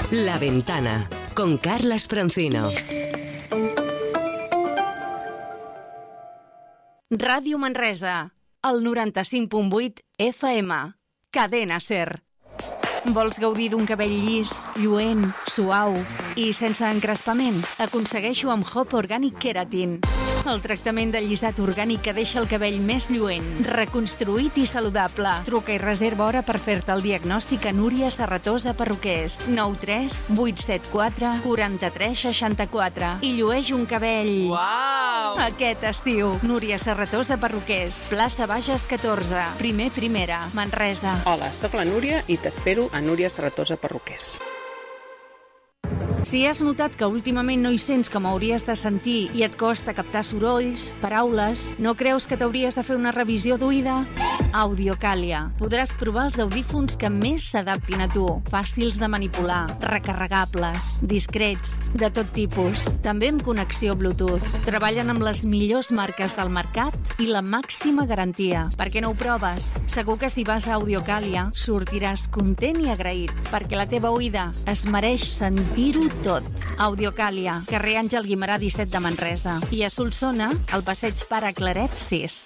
La Ventana, con Carlas Francino. Ràdio Manresa, el 95.8 FM. Cadena SER. Vols gaudir d'un cabell llis, lluent, suau i sense encrespament? Aconsegueixo amb Hop Organic Keratin. El tractament de llisat orgànic que deixa el cabell més lluent, reconstruït i saludable. Truca i reserva hora per fer-te el diagnòstic a Núria Serratosa Perruquers. 93 874 43 64. I llueix un cabell... Uau! Aquest estiu. Núria Serratosa Perruquers. Plaça Bages 14. Primera, Manresa. Hola, sóc la Núria i t'espero a Núria Serratosa Perruquers. Si has notat que últimament no hi sents com hauries de sentir i et costa captar sorolls, paraules, no creus que t'hauries de fer una revisió d'oïda? Audiocàlia. Podràs provar els audífons que més s'adaptin a tu. Fàcils de manipular, recarregables, discrets, de tot tipus. També amb connexió Bluetooth. Treballen amb les millors marques del mercat i la màxima garantia. Per què no ho proves? Segur que si vas a Audiocàlia sortiràs content i agraït, perquè la teva oïda es mereix sentir-ho tot. Audiocàlia, carrer Àngel Guimerà 17 de Manresa. I a Solsona, al passeig Pare Claret 6.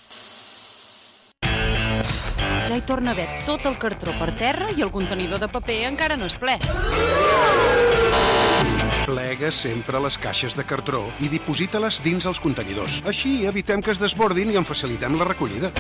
Ja hi torna a haver tot el cartró per terra i el contenidor de paper encara no és ple. Plega sempre les caixes de cartró i diposita-les dins els contenidors. Així evitem que es desbordin i en facilitem la recollida.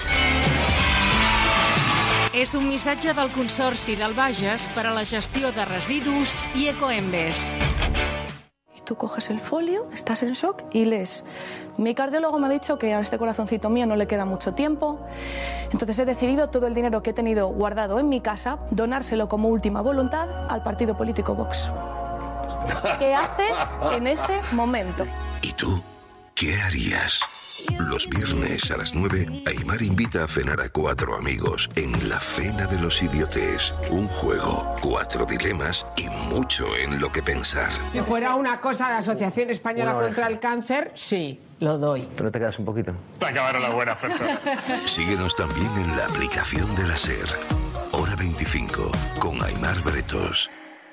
És un missatge del Consorci del Bages per a la gestió de residus i Ecoembes. Tú coges el folio, estás en shock y lees. Mi cardiólogo me ha dicho que a este corazoncito mío no le queda mucho tiempo. Entonces he decidido todo el dinero que he tenido guardado en mi casa, donárselo como última voluntad al partido político Vox. ¿Qué haces en ese momento? ¿Y tú qué harías? Los viernes a las 9, Aimar invita a cenar a 4 amigos en la Cena de los Idiotes. Un juego, 4 dilemas y mucho en lo que pensar. Si fuera una cosa de la Asociación Española contra el Cáncer, sí, lo doy. Pero te quedas un poquito. Te acabaron las buenas personas. Síguenos también en la aplicación de la SER. Hora 25, con Aimar Bretos.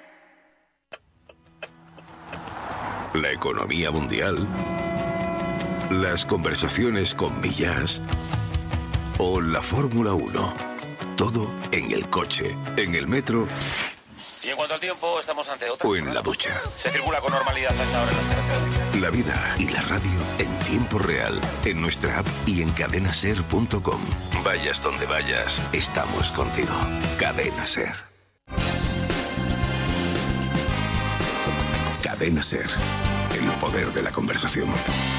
La economía mundial, las conversaciones con Millás o la Fórmula 1. Todo en el coche, en el metro. Y en cuanto al tiempo, estamos ante otra. O en la ducha. Se circula con normalidad a esta hora en las carreteras. La vida y la radio en tiempo real, en nuestra app y en cadenaser.com. Vayas donde vayas, estamos contigo. Cadena Ser. Cadena Ser. El poder de la conversación.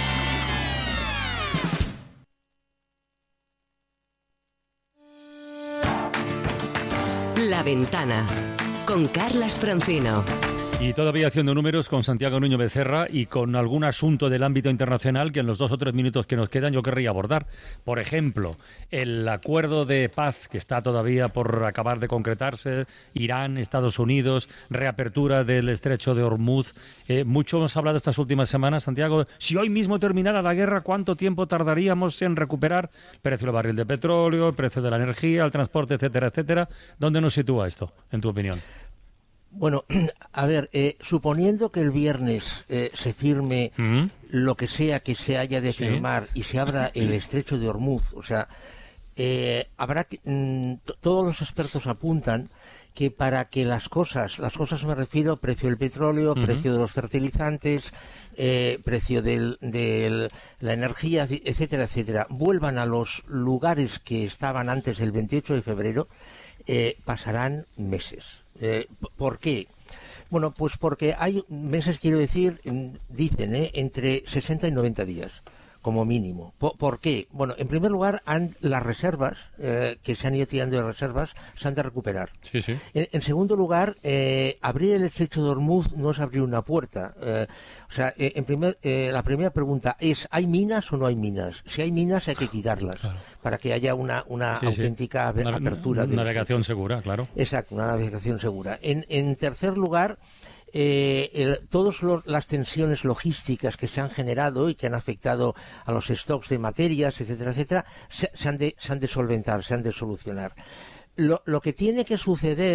La Ventana, con Carlas Francino. Y todavía haciendo números con Santiago Nuño Becerra y con algún asunto del ámbito internacional que en los 2 o 3 minutos que nos quedan yo querría abordar. Por ejemplo, el acuerdo de paz que está todavía por acabar de concretarse, Irán, Estados Unidos, reapertura del estrecho de Hormuz. Mucho hemos hablado estas últimas semanas, Santiago. Si hoy mismo terminara la guerra, ¿cuánto tiempo tardaríamos en recuperar el precio del barril de petróleo, el precio de la energía, el transporte, etcétera, etcétera? ¿Dónde nos sitúa esto, en tu opinión? Bueno, a ver, suponiendo que el viernes se firme lo que sea que se haya de firmar y se abra el estrecho de Hormuz, o sea, habrá que, todos los expertos apuntan que para que las cosas me refiero, precio del petróleo, precio de los fertilizantes, precio de la energía, etcétera, etcétera, vuelvan a los lugares que estaban antes del 28 de febrero, pasarán meses. ¿Por qué? Bueno, pues porque hay meses, quiero decir, dicen, entre 60 y 90 días, como mínimo. ¿Por qué? Bueno, en primer lugar, las reservas, que se han ido tirando de reservas, se han de recuperar. Sí, sí. En segundo lugar, abrir el estrecho de Hormuz no es abrir una puerta. O sea, la primera pregunta es, ¿hay minas o no hay minas? Si hay minas hay que quitarlas, claro, para que haya una auténtica apertura. Una navegación segura, claro. Exacto, una navegación segura. En tercer lugar, todas las tensiones logísticas que se han generado y que han afectado a los stocks de materias, etcétera, etcétera, se han de solventar, se han de solucionar. Lo que tiene que suceder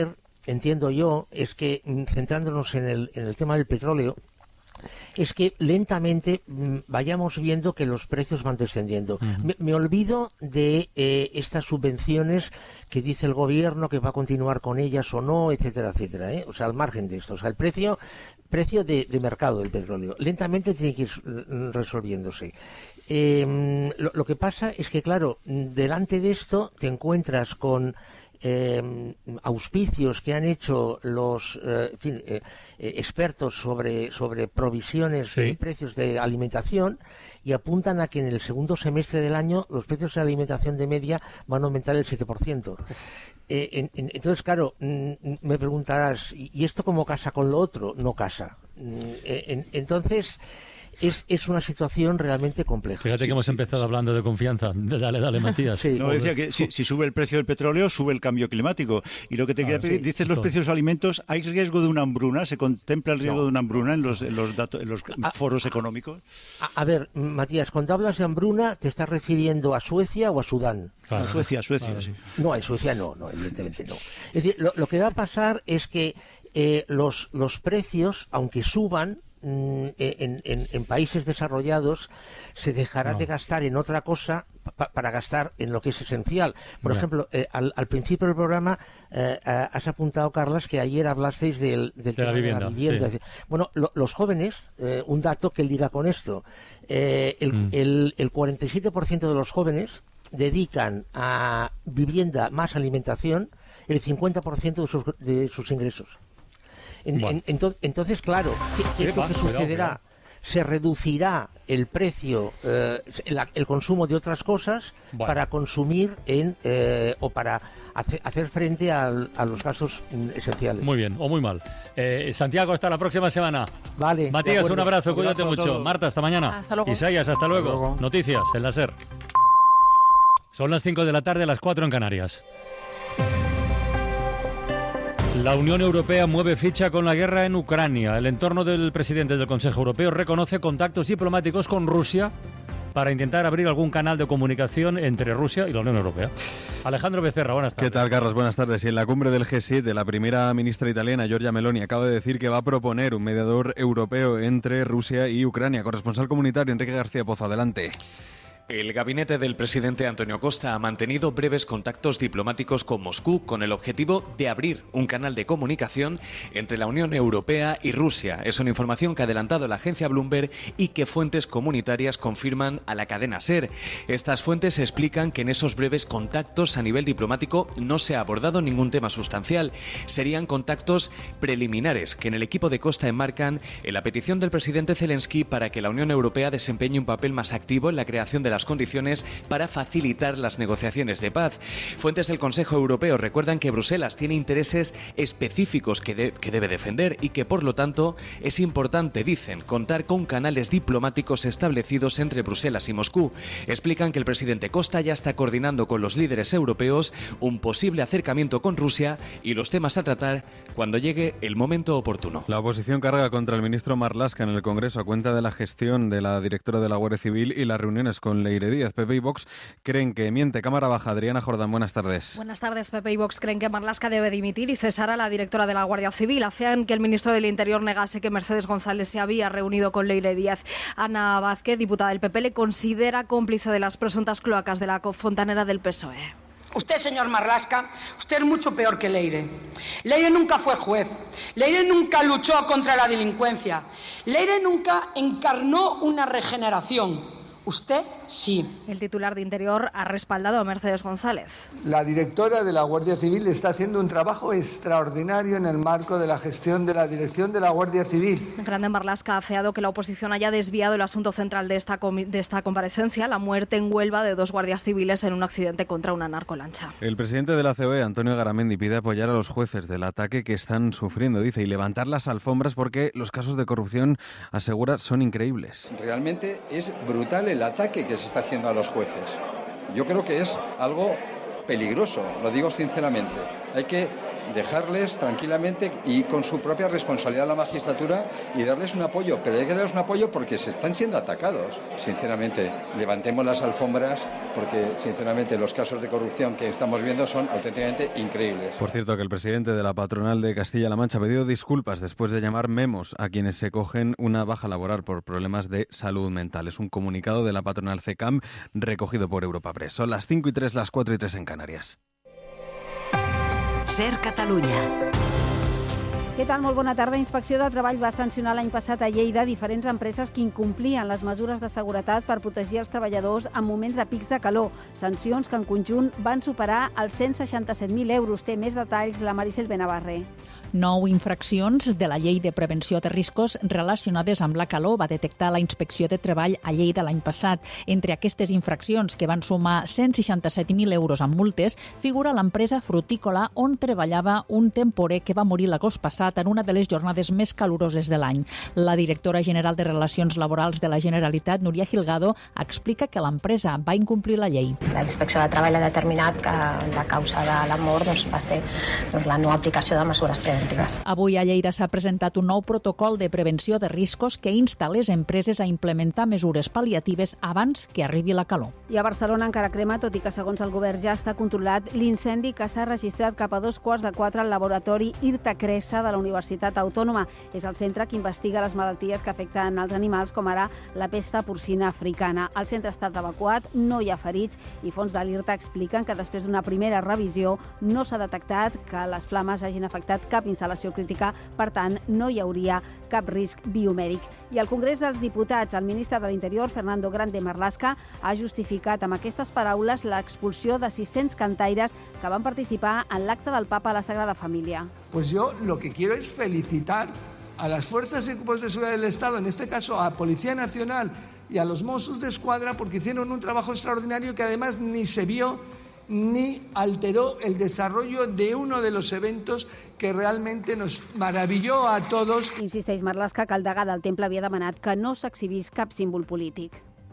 entiendo yo, es que, centrándonos en el tema del petróleo, es que lentamente vayamos viendo que los precios van descendiendo. Me olvido de estas subvenciones que dice el gobierno que va a continuar con ellas o no, etcétera, etcétera, ¿eh? O sea, al margen de esto. O sea, el precio de mercado del petróleo lentamente tiene que ir resolviéndose. Lo que pasa es que, claro, delante de esto te encuentras con auspicios que han hecho los expertos sobre provisiones de precios de alimentación, y apuntan a que en el segundo semestre del año los precios de alimentación de media van a aumentar el 7%. Entonces, claro, me preguntarás, ¿y esto cómo casa con lo otro? No casa. Entonces, es una situación realmente compleja. Fíjate que hemos empezado hablando de confianza. Dale, Matías. Decía que si sube el precio del petróleo, sube el cambio climático. Y lo que te quería pedir, dices los precios de alimentos, ¿hay riesgo de una hambruna? ¿Se contempla el riesgo de una hambruna en los foros económicos? A ver, Matías, cuando hablas de hambruna, ¿te estás refiriendo a Suecia o a Sudán? Claro. A Suecia, sí. No, en Suecia no, evidentemente no. Es decir, lo que va a pasar es que los precios, aunque suban, en países desarrollados se dejará de gastar en otra cosa para gastar en lo que es esencial. Por ejemplo, al principio del programa has apuntado, Carlas, que ayer hablasteis del tema de la vivienda. Sí. Bueno, los jóvenes, un dato que liga con esto, el 47% de los jóvenes dedican a vivienda más alimentación el 50% de sus ingresos. Entonces, claro, ¿qué es lo que sucederá? Se reducirá el precio, el consumo de otras cosas para consumir o para hacer frente a los gastos esenciales. Muy bien, o muy mal. Santiago, hasta la próxima semana. Vale. Matías, un abrazo, cuídate mucho. Marta, hasta mañana. Hasta luego. Isaías, hasta luego. Noticias en la SER. Son las 5 de la tarde, las 4 en Canarias. La Unión Europea mueve ficha con la guerra en Ucrania. El entorno del presidente del Consejo Europeo reconoce contactos diplomáticos con Rusia para intentar abrir algún canal de comunicación entre Rusia y la Unión Europea. Alejandro Becerra, buenas tardes. ¿Qué tal, Carlos? Buenas tardes. Y en la cumbre del G7, la primera ministra italiana, Giorgia Meloni, acaba de decir que va a proponer un mediador europeo entre Rusia y Ucrania. Corresponsal comunitario, Enrique García Pozo, adelante. El gabinete del presidente Antonio Costa ha mantenido breves contactos diplomáticos con Moscú con el objetivo de abrir un canal de comunicación entre la Unión Europea y Rusia. Es una información que ha adelantado la agencia Bloomberg y que fuentes comunitarias confirman a la cadena SER. Estas fuentes explican que en esos breves contactos a nivel diplomático no se ha abordado ningún tema sustancial. Serían contactos preliminares que en el equipo de Costa enmarcan en la petición del presidente Zelensky para que la Unión Europea desempeñe un papel más activo en la creación de las condiciones para facilitar las negociaciones de paz. Fuentes del Consejo Europeo recuerdan que Bruselas tiene intereses específicos que debe defender y que, por lo tanto, es importante, dicen, contar con canales diplomáticos establecidos entre Bruselas y Moscú. Explican que el presidente Costa ya está coordinando con los líderes europeos un posible acercamiento con Rusia y los temas a tratar cuando llegue el momento oportuno. La oposición carga contra el ministro Marlaska en el Congreso a cuenta de la gestión de la directora de la Guardia Civil y las reuniones con Leire Díaz. PP y Vox creen que miente. Cámara baja. Adriana Jordán, buenas tardes. Buenas tardes. PP y Vox creen que Marlaska debe dimitir y cesar a la directora de la Guardia Civil. Afean que el ministro del Interior negase que Mercedes González se había reunido con Leire Díaz. Ana Vázquez, diputada del PP, le considera cómplice de las presuntas cloacas de la fontanera del PSOE. Usted, señor Marlaska, usted es mucho peor que Leire. Leire nunca fue juez. Leire nunca luchó contra la delincuencia. Leire nunca encarnó una regeneración. Usted sí. El titular de Interior ha respaldado a Mercedes González. La directora de la Guardia Civil está haciendo un trabajo extraordinario en el marco de la gestión de la dirección de la Guardia Civil. Grande Marlaska ha afeado que la oposición haya desviado el asunto central de esta comparecencia, la muerte en Huelva de 2 guardias civiles en un accidente contra una narcolancha. El presidente de la COE, Antonio Garamendi, pide apoyar a los jueces del ataque que están sufriendo, dice, y levantar las alfombras porque los casos de corrupción, asegura, son increíbles. Realmente es brutal el ataque que se está haciendo a los jueces. Yo creo que es algo peligroso, lo digo sinceramente. Hay que dejarles tranquilamente y con su propia responsabilidad a la magistratura y darles un apoyo, pero hay que darles un apoyo porque se están siendo atacados. Sinceramente, levantemos las alfombras porque sinceramente los casos de corrupción que estamos viendo son auténticamente increíbles. Por cierto, que el presidente de la patronal de Castilla-La Mancha ha pedido disculpas después de llamar memos a quienes se cogen una baja laboral por problemas de salud mental. Es un comunicado de la patronal CECAM recogido por Europa Press. Son las 5:03, las 4:03 en Canarias. Ser Catalunya. Què tal? Molt bona tarda. Inspecció de Treball va sancionar l'any passat a Lleida diferents empreses que incomplien les mesures de seguretat per protegir els treballadors en moments de pics de calor. Sancions que en conjunt van superar els 167.000 euros. Té més detalls la Maricel Benavarre. 9 infraccions de la Llei de Prevenció de Riscos relacionades amb la calor va detectar la Inspecció de Treball a Lleida l'any passat. Entre aquestes infraccions, que van sumar 167.000 euros en multes, figura l'empresa frutícola on treballava un temporer que va morir l'agost passat en una de les jornades més caloroses de l'any. La directora general de Relacions Laborals de la Generalitat, Núria Gilgado, explica que l'empresa va incomplir la llei. La Inspecció de Treball ha determinat que la causa de la mort va ser la no aplicació de mesures preventives. Avui a Lleida s'ha presentat un nou protocol de prevenció de riscos que insta les empreses a implementar mesures pal·liatives abans que arribi la calor. I a Barcelona encara crema, tot i que segons el govern ja està controlat, l'incendi que s'ha registrat cap a 3:15 al laboratori Irta Cressa de la Universitat Autònoma. És el centre que investiga les malalties que afecten els animals, com ara la pesta porcina africana. El centre ha estat evacuat, no hi ha ferits i fons de l'Irta expliquen que després d'una primera revisió no s'ha detectat que les flames hagin afectat cap instal·lació crítica, per tant, no hi hauria cap risc biomèdic. I al Congrés dels Diputats, el ministre de l'Interior, Fernando Grande Marlaska, ha justificat amb aquestes paraules l'expulsió de 600 cantaires que van participar en l'acte del Papa a la Sagrada Família. Pues yo lo que quiero es felicitar a las fuerzas y cuerpos de seguridad del Estado, en este caso a Policía Nacional y a los Mossos de Escuadra, porque hicieron un trabajo extraordinario que además ni se vio ni alteró el desarrollo de uno de los eventos que realmente nos maravilló a todos. Insisteix Marlaska que el degà del temple havia demanat que no s'exhibís cap símbol polític.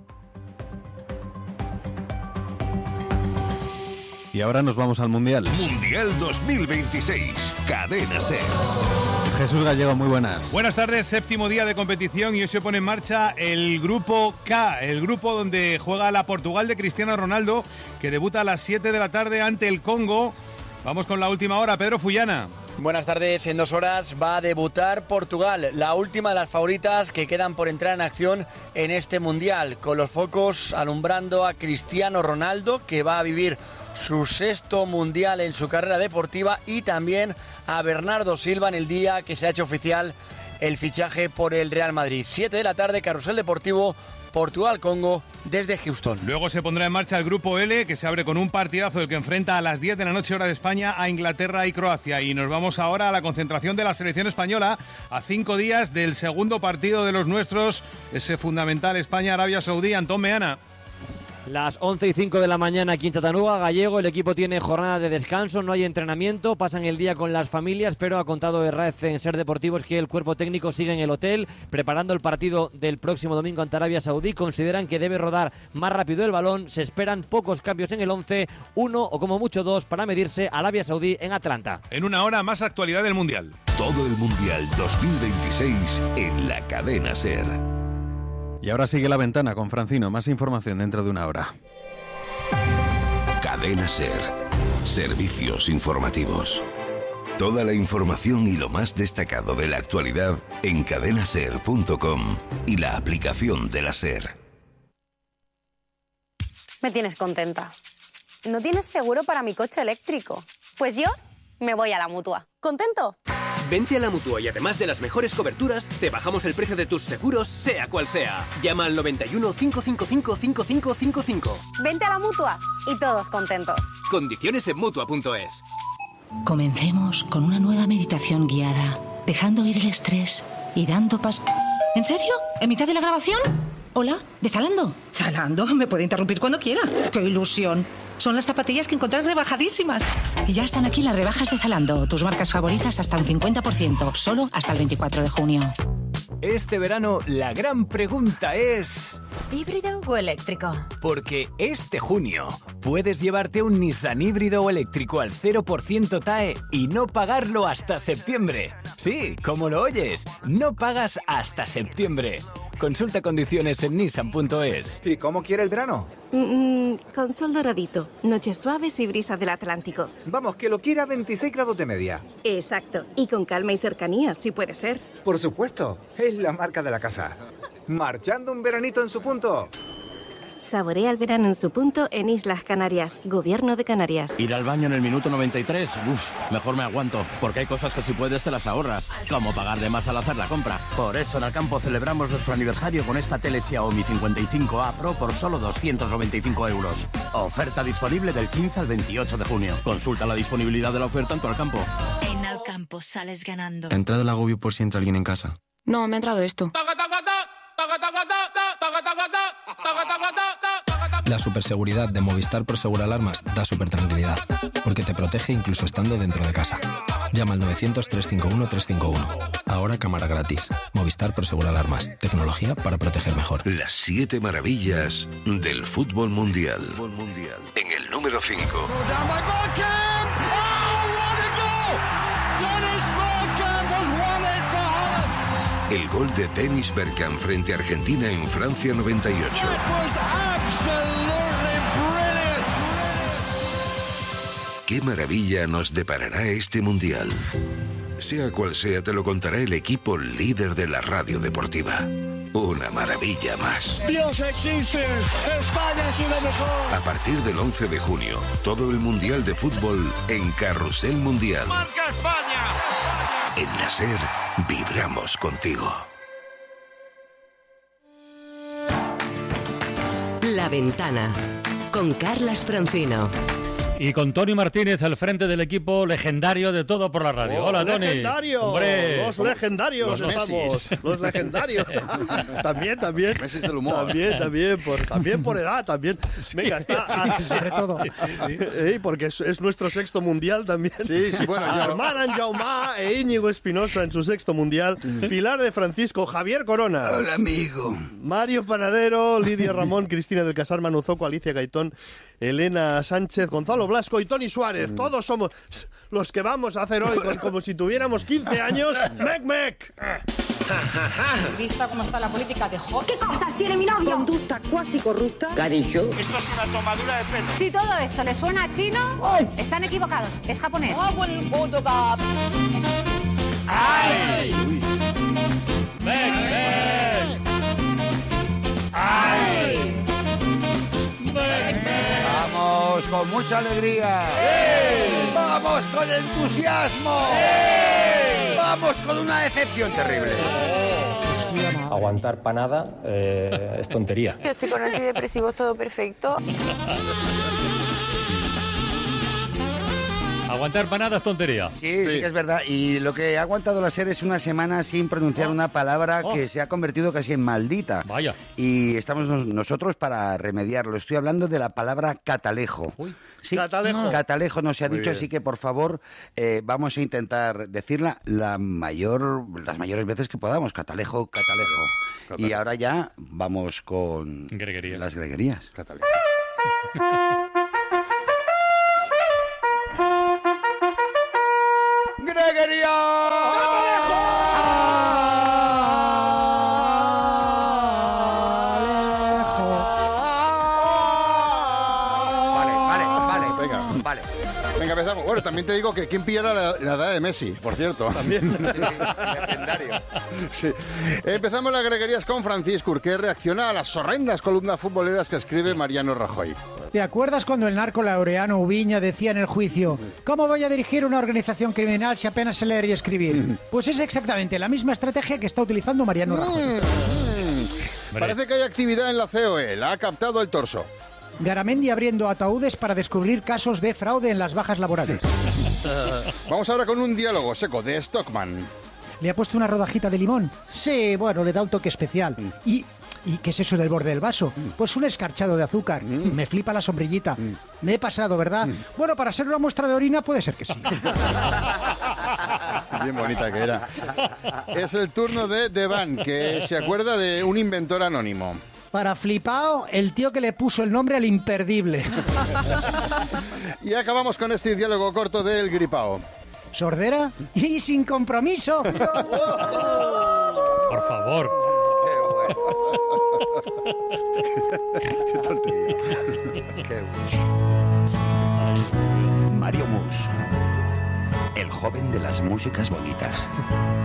Y ahora nos vamos al Mundial. Mundial 2026, Cadena SER. Jesús Gallego, muy buenas. Buenas tardes, séptimo día de competición y hoy se pone en marcha el grupo K, el grupo donde juega la Portugal de Cristiano Ronaldo, que debuta a las 7 de la tarde ante el Congo. Vamos con la última hora, Pedro Fullana. Buenas tardes, en 2 horas va a debutar Portugal, la última de las favoritas que quedan por entrar en acción en este Mundial, con los focos alumbrando a Cristiano Ronaldo, que va a vivir su 6º Mundial en su carrera deportiva, y también a Bernardo Silva en el día que se ha hecho oficial el fichaje por el Real Madrid. 7 de la tarde, carrusel deportivo, Portugal-Congo desde Houston. Luego se pondrá en marcha el grupo L, que se abre con un partidazo del que enfrenta a las 10 de la noche hora de España a Inglaterra y Croacia. Y nos vamos ahora a la concentración de la selección española a 5 días del segundo partido de los nuestros, ese fundamental España-Arabia Saudí. Antón Meana. Las 11:05 de la mañana aquí en Chattanooga, Gallego. El equipo tiene jornada de descanso, no hay entrenamiento, pasan el día con las familias, pero ha contado Herrez en Ser Deportivos que el cuerpo técnico sigue en el hotel preparando el partido del próximo domingo ante Arabia Saudí. Consideran que debe rodar más rápido el balón, se esperan pocos cambios en el 11, 1 o como mucho 2 para medirse a Arabia Saudí en Atlanta. En una hora más actualidad del Mundial. Todo el Mundial 2026 en la Cadena SER. Y ahora sigue La Ventana con Francino. Más información dentro de una hora. Cadena SER. Servicios informativos. Toda la información y lo más destacado de la actualidad en cadenaser.com y la aplicación de la SER. Me tienes contenta. ¿No tienes seguro para mi coche eléctrico? Pues yo me voy a la Mutua. ¿Contento? Vente a la Mutua y además de las mejores coberturas, te bajamos el precio de tus seguros, sea cual sea. Llama al 91 555 5555. Vente a la Mutua y todos contentos. Condiciones en Mutua.es. Comencemos con una nueva meditación guiada, dejando ir el estrés y dando paso. ¿En serio? ¿En mitad de la grabación? Hola, ¿de Zalando? Zalando, me puede interrumpir cuando quiera. ¡Qué ilusión! Son las zapatillas que encontrás rebajadísimas. Y ya están aquí las rebajas de Zalando. Tus marcas favoritas hasta un 50%, solo hasta el 24 de junio. Este verano, la gran pregunta es... ¿Híbrido o eléctrico? Porque este junio puedes llevarte un Nissan híbrido o eléctrico al 0% TAE y no pagarlo hasta septiembre. Sí, como lo oyes, no pagas hasta septiembre. Consulta condiciones en nissan.es. ¿Y cómo quiere el verano? Con sol doradito, noches suaves y brisas del Atlántico. Vamos, que lo quiera a 26 grados de media. Exacto, y con calma y cercanía, si puede ser. Por supuesto, es la marca de la casa. Marchando un veranito en su punto. Saborea el verano en su punto en Islas Canarias, Gobierno de Canarias. Ir al baño en el minuto 93, mejor me aguanto, porque hay cosas que si puedes te las ahorras, como pagar de más al hacer la compra. Por eso en Alcampo celebramos nuestro aniversario con esta tele Xiaomi 55A Pro por solo 295 euros. Oferta disponible del 15 al 28 de junio. Consulta la disponibilidad de la oferta en tu Alcampo. En Alcampo sales ganando. ¿Ha entrado el agobio por si entra alguien en casa? No, me ha entrado esto. La superseguridad de Movistar Prosegur Alarmas da supertranquilidad, porque te protege incluso estando dentro de casa. Llama al 900-351-351. Ahora cámara gratis. Movistar Prosegur Alarmas. Tecnología para proteger mejor. Las 7 maravillas del fútbol mundial. En el número 5. El gol de Dennis Bergkamp frente a Argentina en Francia 98. ¿Qué maravilla nos deparará este mundial? Sea cual sea, te lo contará el equipo líder de la radio deportiva. Una maravilla más. ¡Dios existe! ¡España es lo mejor! A partir del 11 de junio, todo el Mundial de Fútbol en Carrusel Mundial. ¡Marca España! En la SER, vibramos contigo. La Ventana, con Carlas Francino. Y con Tony Martínez al frente del equipo legendario de Todo por la Radio. Hola, Tony. ¡Legendario! ¡Hombre! Los legendarios los estamos. Los legendarios. también. Meses del humor. También por edad, también. Venga, está. Sí, sobre todo. Sí. Porque es nuestro sexto mundial también. Sí, bueno. Armand Jaumá e Íñigo Espinosa en su sexto mundial. Pilar de Francisco, Javier Corona. Hola, amigo. Mario Panadero, Lidia Ramón, Cristina del Casar, Manu Zoco, Alicia Gaitón, Elena Sánchez, Gonzalo Blasco y Tony Suárez. Todos somos los que vamos a hacer hoy como si tuviéramos 15 años. ¡Mec! Vista cómo está la política de Hot. ¿Qué pasa? ¿Tiene mi novio? Conducta cuasi corrupta. ¿Qué ha dicho? Esto es una tomadura de pelo. Si todo esto le suena a chino, están equivocados. Es japonés. ¡Ay! ¡Mec! ¡Ay! Vamos con mucha alegría. ¡Ey! Vamos con entusiasmo. ¡Ey! Vamos con una decepción terrible. Aguantar panada es tontería. Yo estoy con antidepresivos, todo perfecto. Aguantar panada es tontería. Sí, que es verdad. Y lo que ha aguantado la SER es una semana sin pronunciar una palabra que se ha convertido casi en maldita. Vaya. Y estamos nosotros para remediarlo. Estoy hablando de la palabra catalejo. Sí, catalejo no se ha dicho, así que por favor vamos a intentar decirla las mayores veces que podamos. Catalejo. Y ahora ya vamos con las greguerías. Catalejo. ¡Greguería! Vale. Venga, empezamos. Bueno, también te digo que quién pillara la edad de Messi, por cierto. También. Legendario. Sí. Empezamos las greguerías con Francisco, que reacciona a las horrendas columnas futboleras que escribe Mariano Rajoy. ¿Te acuerdas cuando el narco Laureano Ubiña decía en el juicio: ¿cómo voy a dirigir una organización criminal si apenas sé leer y escribir? Pues es exactamente la misma estrategia que está utilizando Mariano Rajoy. Parece que hay actividad en la COE. La ha captado el torso. Garamendi abriendo ataúdes para descubrir casos de fraude en las bajas laborales. Vamos ahora con un diálogo seco de Stockman. ¿Le ha puesto una rodajita de limón? Sí, bueno, le da un toque especial. ¿Y qué es eso del borde del vaso? Pues un escarchado de azúcar. Me flipa la sombrillita. Me he pasado, ¿verdad? Bueno, para ser una muestra de orina puede ser que sí. Bien bonita que era. Es el turno de Devan, que se acuerda de un inventor anónimo. Para flipao, el tío que le puso el nombre al imperdible. Y acabamos con este diálogo corto del gripao. ¿Sordera? Y sin compromiso. Por favor. Qué tontería. Qué Mario Mus, el joven de las músicas bonitas.